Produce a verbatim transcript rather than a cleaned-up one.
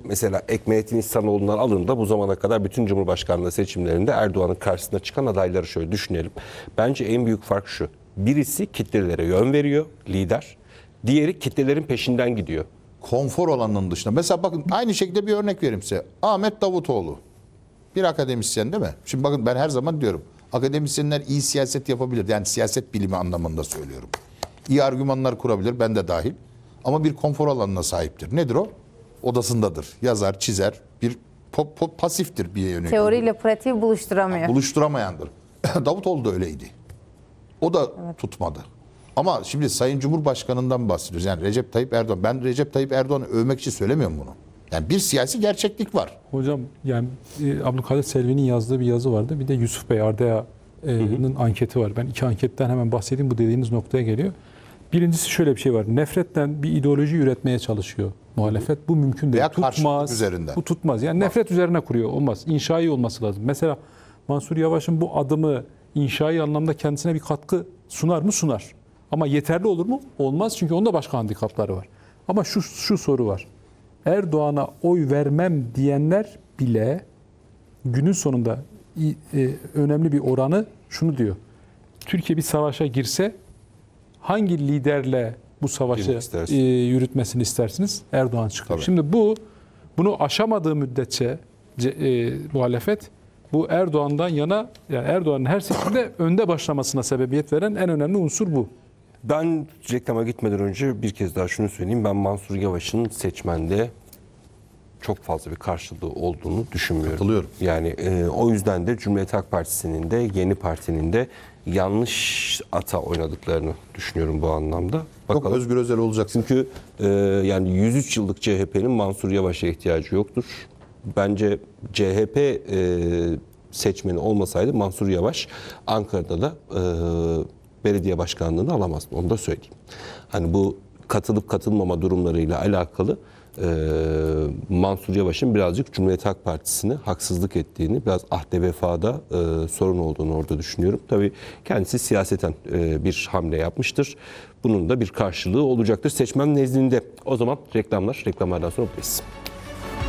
mesela Ekmelettin İhsanoğlu'ndan alın da bu zamana kadar bütün Cumhurbaşkanlığı seçimlerinde Erdoğan'ın karşısına çıkan adayları şöyle düşünelim. Bence en büyük fark şu. Birisi kitlelere yön veriyor, lider. Diğeri kitlelerin peşinden gidiyor. Konfor alanının dışında. Mesela bakın aynı şekilde bir örnek vereyim size. Ahmet Davutoğlu. Bir akademisyen değil mi? Şimdi bakın ben her zaman diyorum. Akademisyenler iyi siyaset yapabilir. Yani siyaset bilimi anlamında söylüyorum. İyi argümanlar kurabilir. Ben de dahil. Ama bir konfor alanına sahiptir. Nedir o? Odasındadır. Yazar, çizer. Bir po- po- pasiftir bir yönelik. Teoriyle pratiği buluşturamıyor. Buluşturamayandır. Davutoğlu da öyleydi. O da tutmadı. Ama şimdi Sayın Cumhurbaşkanı'ndan bahsediyoruz. Yani Recep Tayyip Erdoğan. Ben Recep Tayyip Erdoğan'ı övmek için söylemiyorum bunu. Yani bir siyasi gerçeklik var. Hocam yani e, Abdülkadir Selvi'nin yazdığı bir yazı vardı. Bir de Yusuf Bey Ardaya'nın anketi var. Ben iki anketten hemen bahsedeyim. Bu dediğiniz noktaya geliyor. Birincisi şöyle bir şey var. Nefretten bir ideoloji üretmeye çalışıyor muhalefet. Bu mümkün değil. Veya karşıtlık Tutmaz. üzerinden. Bu tutmaz. Yani nefret üzerine kuruyor. Olmaz. İnşai olması lazım. Mesela Mansur Yavaş'ın bu adımı inşai anlamda kendisine bir katkı sunar mı? Sunar. Ama yeterli olur mu? Olmaz. Çünkü onda başka handikapları var. Ama şu, şu soru var. Erdoğan'a oy vermem diyenler bile günün sonunda e, önemli bir oranı şunu diyor. Türkiye bir savaşa girse hangi liderle bu savaşı e, yürütmesini istersiniz? Erdoğan çıkıyor. Tabii. Şimdi bu bunu aşamadığı müddetçe e, muhalefet bu Erdoğan'dan yana, yani Erdoğan'ın her seçimde önde başlamasına sebebiyet veren en önemli unsur bu. Ben reklama gitmeden önce bir kez daha şunu söyleyeyim. Ben Mansur Yavaş'ın seçmende çok fazla bir karşılığı olduğunu düşünmüyorum. Katılıyorum. Yani e, o yüzden de Cumhuriyet Halk Partisi'nin de Yeni Parti'nin de yanlış ata oynadıklarını düşünüyorum bu anlamda. Çok Bakalım. Özgür Özel olacaksın. Çünkü e, yani yüz üç yıllık C H P'nin Mansur Yavaş'a ihtiyacı yoktur. Bence C H P e, seçmeni olmasaydı Mansur Yavaş Ankara'da da e, belediye başkanlığını alamazdı. Onu da söyleyeyim. Hani bu katılıp katılmama durumlarıyla alakalı e, Mansur Yavaş'ın birazcık Cumhuriyet Halk Partisi'ne haksızlık ettiğini, biraz ahde vefada e, sorun olduğunu orada düşünüyorum. Tabii kendisi siyaseten e, bir hamle yapmıştır. Bunun da bir karşılığı olacaktır seçmen nezdinde. O zaman reklamlar, reklamlardan sonra buradayız.